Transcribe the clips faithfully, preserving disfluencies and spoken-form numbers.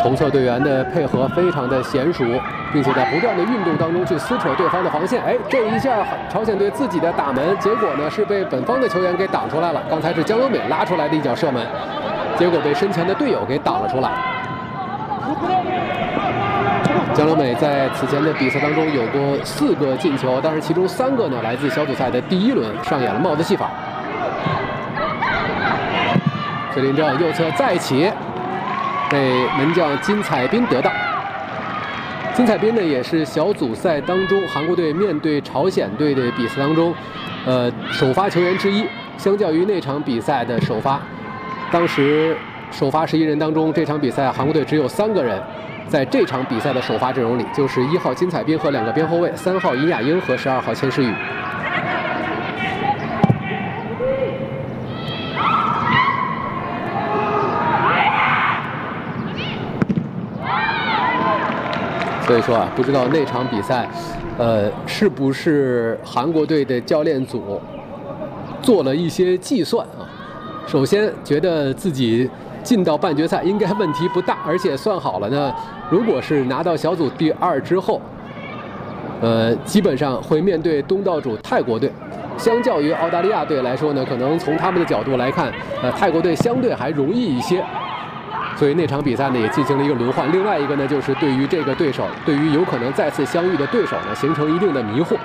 同侧队员的配合非常的娴熟，并且在不断的运动当中去撕扯对方的防线。哎，这一下朝鲜队自己的打门，结果呢是被本方的球员给挡出来了。刚才是江优美拉出来的一脚射门，结果被身前的队友给挡了出来。江优美在此前的比赛当中有过四个进球，但是其中三个呢来自小组赛的第一轮，上演了帽子戏法。崔林正右侧再起。 被门将金彩彬得到。金彩彬呢，也是小组赛当中韩国队面对朝鲜队的比赛当中，呃，首发球员之一。相较于那场比赛的首发，当时首发十一人当中，这场比赛韩国队只有三个人，在这场比赛的首发阵容里，就是一号金彩彬和两个边后卫，三号尹雅英和十二号钱诗雨。 所以说啊，不知道那场比赛，呃，是不是韩国队的教练组做了一些计算啊？首先觉得自己进到半决赛应该问题不大，而且算好了呢，如果是拿到小组第二之后，呃，基本上会面对东道主泰国队。相较于澳大利亚队来说呢，可能从他们的角度来看，呃，泰国队相对还容易一些。 所以那场比赛呢也进行了一个轮换，另外一个呢就是对于这个对手，对于有可能再次相遇的对手呢，形成一定的迷惑。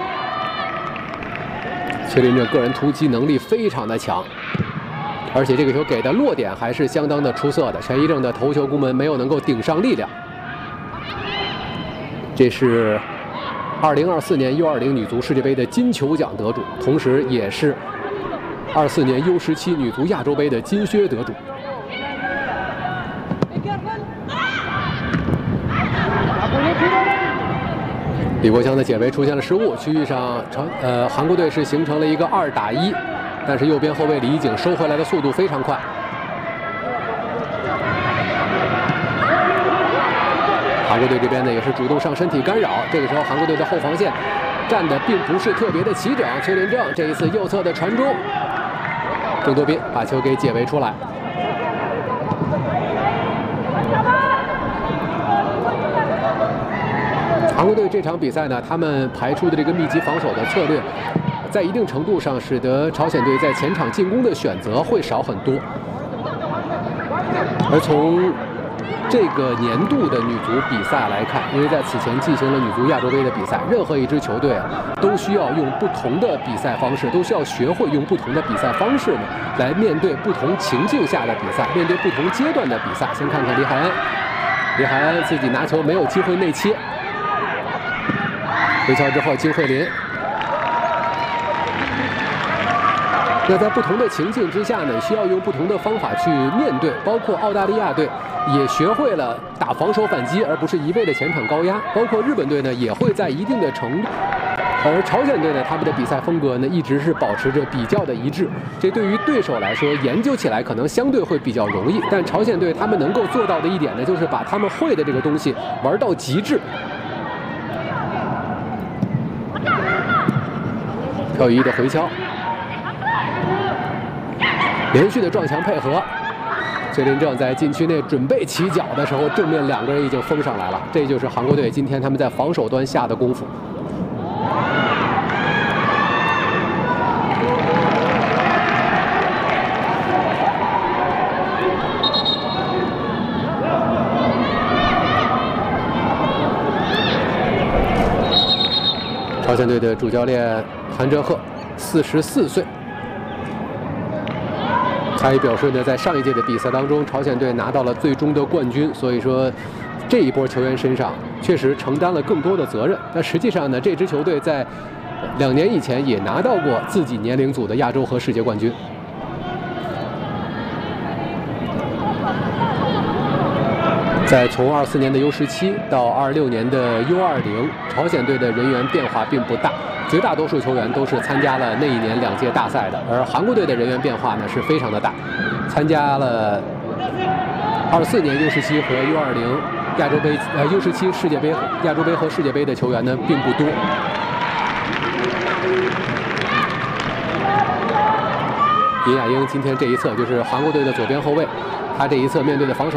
崔林正个人突击能力非常的强，而且这个球给的落点还是相当的出色的，陈一正的头球攻门没有能够顶上力量。这是二零二四年 U 二十女足世界杯的金球奖得主，同时也是二四年 U 十七女足亚洲杯的金靴得主。 李国强的解围出现了失误，区域上成呃韩国队是形成了一个二打一，但是右边后卫李一景收回来的速度非常快。韩国队这边呢也是主动上身体干扰，这个时候韩国队的后防线站的并不是特别的齐整。崔林正这一次右侧的传中，郑多彬把球给解围出来。 韩国队这场比赛呢，他们排出的这个密集防守的策略，在一定程度上使得朝鲜队在前场进攻的选择会少很多。而从这个年度的女足比赛来看，因为在此前进行了女足亚洲杯的比赛，任何一支球队啊，都需要用不同的比赛方式，都需要学会用不同的比赛方式呢，来面对不同情境下的比赛，面对不同阶段的比赛。先看看李海安，李海安自己拿球没有机会内切。 回敲之后，金慧琳。那在不同的情境之下呢，需要用不同的方法去面对。包括澳大利亚队也学会了打防守反击，而不是一味的前场高压。包括日本队呢，也会在一定的程度。而朝鲜队呢，他们的比赛风格呢，一直是保持着比较的一致。这对于对手来说，研究起来可能相对会比较容易。但朝鲜队他们能够做到的一点呢，就是把他们会的这个东西玩到极致。 朴宇的回敲，连续的撞墙配合，崔林正在禁区内准备起脚的时候，正面两个人已经封上来了。这就是韩国队今天他们在防守端下的功夫。朝鲜队的主教练韩哲赫，四十四岁。他也表示呢，在上一届的比赛当中，朝鲜队拿到了最终的冠军，所以说这一波球员身上确实承担了更多的责任。但实际上呢，这支球队在两年以前也拿到过自己年龄组的亚洲和世界冠军。在从二四年的 U 十七到二六年的 U 二十，朝鲜队的人员变化并不大，绝大多数球员都是参加了那一年两届大赛的。而韩国队的人员变化呢是非常的大，参加了二四年 U 十七和 U 二十亚洲杯呃 U 十七世界杯、亚洲杯和世界杯的球员呢并不多。尹雅英今天这一侧就是韩国队的左边后卫，他这一侧面对的防守